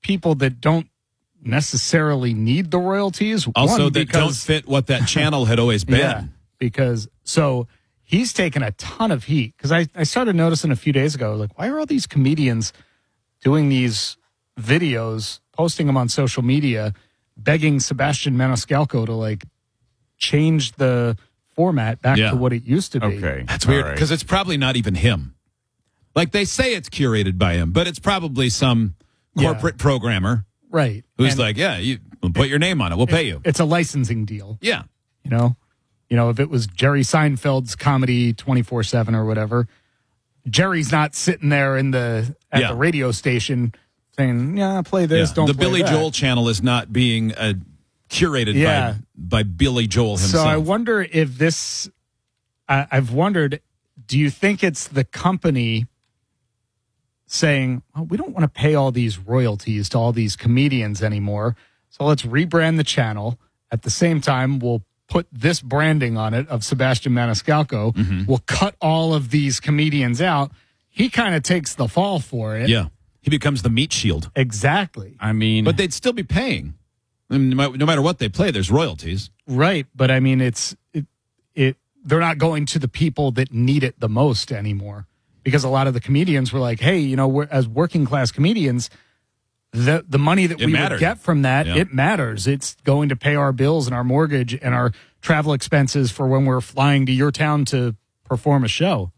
people that don't necessarily need the royalties. Also, that don't fit what that channel had always been. Yeah, because so he's taken a ton of heat. Because I started noticing a few days ago, like, why are all these comedians doing these videos, posting them on social media, begging Sebastian Maniscalco to like change the format back to what it used to be? Okay, that's weird because it's probably not even him. Like they say it's curated by him, but it's probably some corporate programmer, right? Who's like, you put your name on it, we'll pay you. It's a licensing deal. Yeah, you know, if it was Jerry Seinfeld's Comedy 24/7 or whatever, Jerry's not sitting there at the radio station saying, play this, don't play that. The Billy Joel channel is not being curated by Billy Joel himself. So I wonder if this, I've wondered, do you think it's the company saying, we don't want to pay all these royalties to all these comedians anymore, so let's rebrand the channel. At the same time, we'll put this branding on it of Sebastian Maniscalco. Mm-hmm. We'll cut all of these comedians out. He kind of takes the fall for it. Yeah. He becomes the meat shield. Exactly. I mean, but they'd still be paying. I mean, no matter what they play, there's royalties. Right. But I mean, they're not going to the people that need it the most anymore, because a lot of the comedians were like, hey, we're, as working class comedians, the money that we would get from that, it matters. It's going to pay our bills and our mortgage and our travel expenses for when we're flying to your town to perform a show.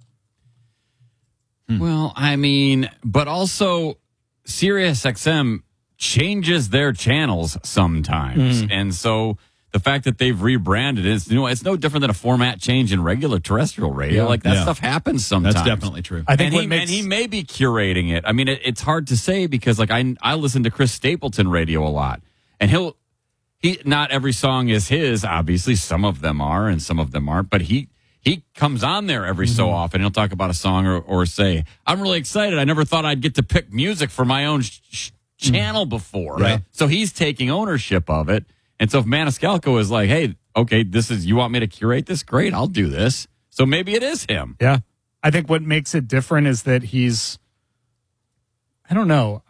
Well, I mean, but also SiriusXM changes their channels sometimes. And so the fact that they've rebranded it is, it's no different than a format change in regular terrestrial radio. Like that stuff happens sometimes. That's definitely true. I think and he may be curating it. I mean, it's hard to say because like I listen to Chris Stapleton radio a lot, and he not every song is his. Obviously, some of them are and some of them aren't. But he comes on there every so often. He'll talk about a song or say, "I'm really excited. I never thought I'd get to pick music for my own channel before." Right. So he's taking ownership of it. And so if Maniscalco is like, hey, okay, you want me to curate this? Great, I'll do this. So maybe it is him. Yeah. I think what makes it different is that he's, I don't know,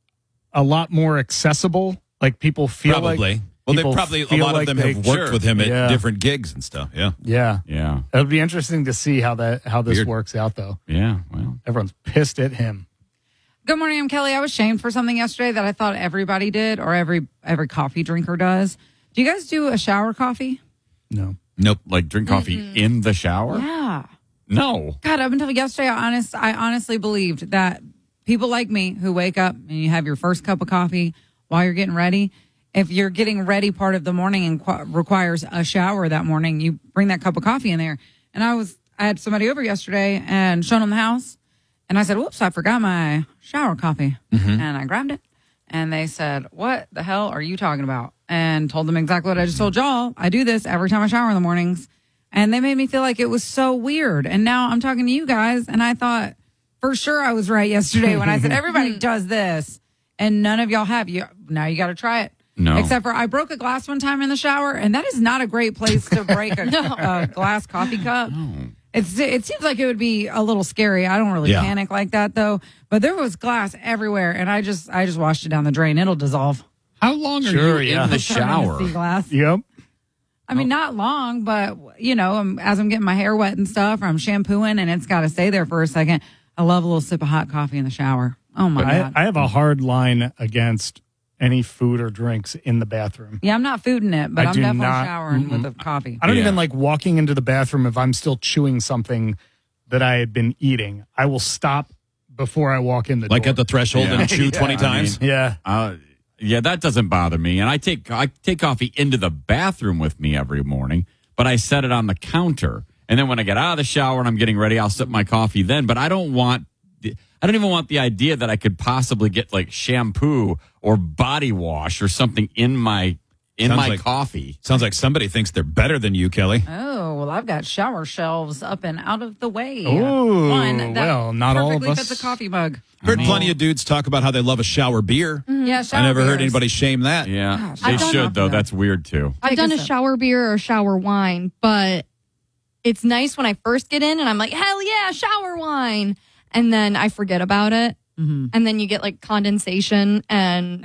a lot more accessible. Like people feel probably. Well, they probably, a lot of them have worked with him at different gigs and stuff. Yeah. Yeah. Yeah. It'll be interesting to see how this works out, though. Yeah. Well, everyone's pissed at him. Good morning, I'm Kelly. I was shamed for something yesterday that I thought everybody did, or every coffee drinker does. Do you guys do a shower coffee? No. Nope. Like drink coffee in the shower? Yeah. No. God, up until yesterday, I honestly believed that people like me who wake up and you have your first cup of coffee while you're getting ready, if you're getting ready part of the morning and requires a shower that morning, you bring that cup of coffee in there. And I had somebody over yesterday and shown them the house. And I said, whoops, I forgot my shower coffee. And I grabbed it. And they said, what the hell are you talking about? And told them exactly what I just told y'all. I do this every time I shower in the mornings. And they made me feel like it was so weird. And now I'm talking to you guys. And I thought for sure I was right yesterday when I said, everybody does this. And none of y'all have. Now you got to try it. No. Except for I broke a glass one time in the shower. And that is not a great place to break a glass coffee cup. No. It seems like it would be a little scary. I don't really panic like that, though. But there was glass everywhere, and I just washed it down the drain. It'll dissolve. How long are you in the shower? Sea glass. Yep. I mean, not long, but, as I'm getting my hair wet and stuff, or I'm shampooing, and it's got to stay there for a second. I love a little sip of hot coffee in the shower. Oh, my God. I have a hard line against any food or drinks in the bathroom. Yeah, I'm not fooding it, but I'm definitely showering with the coffee. I don't even like walking into the bathroom if I'm still chewing something that I had been eating. I will stop before I walk in the door. Like at the threshold and chew 20 times? Yeah, that doesn't bother me. And I take coffee into the bathroom with me every morning, but I set it on the counter. And then when I get out of the shower and I'm getting ready, I'll sip my coffee then. But I don't even want the idea that I could possibly get like shampoo or body wash or something in my coffee. Sounds like somebody thinks they're better than you, Kelly. Oh, well, I've got shower shelves up and out of the way. Ooh, one that well, not all of perfectly us. fits a coffee mug. Heard plenty of dudes talk about how they love a shower beer. Yeah, shower I never heard beers. anybody shame that. Yeah, Gosh, they I've done should, though. that. That's weird, too. I've done a shower beer or shower wine, but it's nice when I first get in and I'm like, hell yeah, shower wine. And then I forget about it. And then you get like condensation and